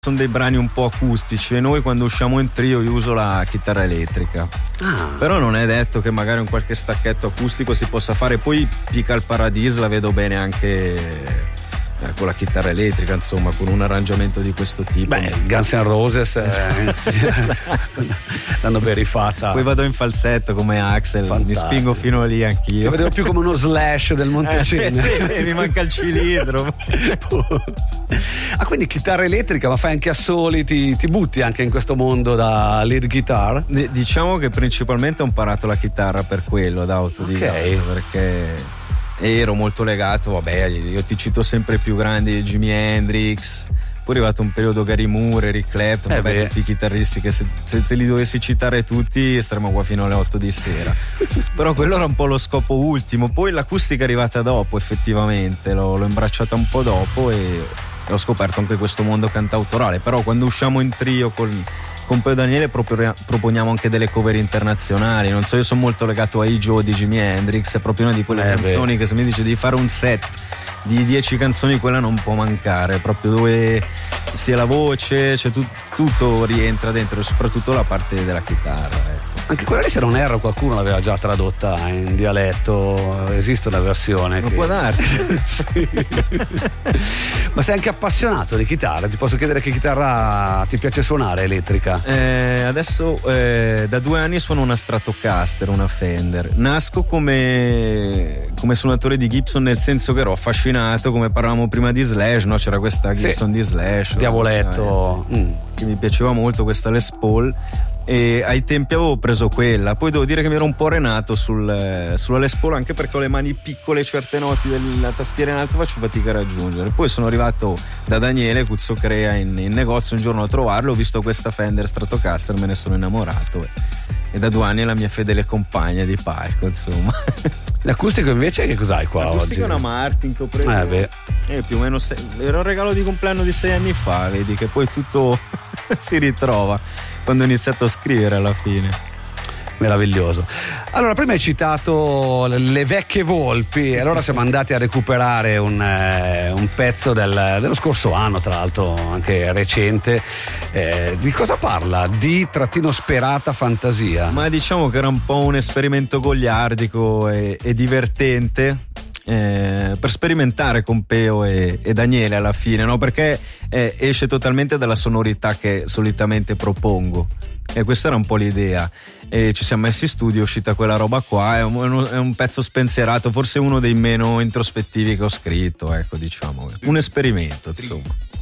sono dei brani un po' acustici e noi quando usciamo in trio io uso la chitarra elettrica. Però non è detto che magari un qualche stacchetto acustico si possa fare. Poi Pica al Paradise la vedo bene anche con la chitarra elettrica, insomma, con un arrangiamento di questo tipo. Beh, Guns N' Roses l'hanno ben rifatta. Poi vado in falsetto come Axel. Fantastico. Mi spingo fino lì anch'io. Ti vedevo più come uno Slash del Montecine. Sì, mi manca il cilindro. Quindi chitarra elettrica, ma fai anche assoli, ti butti anche in questo mondo da lead guitar? Diciamo che principalmente ho imparato la chitarra per quello, da autodidatta, perché ero molto legato, vabbè, io ti cito sempre i più grandi, Jimi Hendrix, poi è arrivato un periodo Gary Moore, Eric Clapton, tutti i chitarristi che se te li dovessi citare tutti staremo qua fino alle 8 di sera. Però quello era un po' lo scopo ultimo. Poi l'acustica è arrivata dopo, effettivamente l'ho imbracciata un po' dopo e ho scoperto anche questo mondo cantautorale. Però quando usciamo in trio con Peo Daniele proponiamo anche delle cover internazionali. Non so, io sono molto legato a Joe di Jimi Hendrix, è proprio una di quelle canzoni che se mi dice di fare un set di 10 canzoni, quella non può mancare, proprio dove sia la voce, cioè tutto rientra dentro, e soprattutto la parte della chitarra, ecco. Anche quella lì, se non erro, qualcuno l'aveva già tradotta in dialetto, esiste una versione. Non può darsi. Sì. Ma sei anche appassionato di chitarra? Ti posso chiedere che chitarra ti piace suonare elettrica? Adesso da 2 anni suono una Stratocaster, una Fender. Nasco come suonatore di Gibson, nel senso che ero affascinato, come parlavamo prima di Slash, no? C'era questa Gibson di Slash, Diavoletto, che mi piaceva molto, questa Les Paul, e ai tempi avevo preso quella. Poi devo dire che mi ero un po' renato sulla Les Paul, anche perché ho le mani piccole, certe noti della tastiera in alto faccio fatica a raggiungere. Poi sono arrivato da Daniele Cuzzo Crea in negozio un giorno a trovarlo, ho visto questa Fender Stratocaster, me ne sono innamorato e da 2 anni è la mia fedele compagna di palco, insomma. L'acustico invece che cos'hai qua oggi? L'acustico è una Martin che ho preso più o meno era un regalo di compleanno di 6 anni fa, vedi che poi tutto si ritrova quando ho iniziato a scrivere alla fine. Meraviglioso. Allora, prima hai citato le vecchie volpi, allora siamo andati a recuperare un pezzo dello scorso anno, tra l'altro anche recente. Di cosa parla? Di _sperata fantasia. Ma diciamo che era un po' un esperimento goliardico e divertente, per sperimentare con Peo e Daniele alla fine, no? Perché esce totalmente dalla sonorità che solitamente propongo, e questa era un po' l'idea, e ci siamo messi in studio, è uscita quella roba qua. È un pezzo spensierato, forse uno dei meno introspettivi che ho scritto, ecco, diciamo un esperimento, insomma.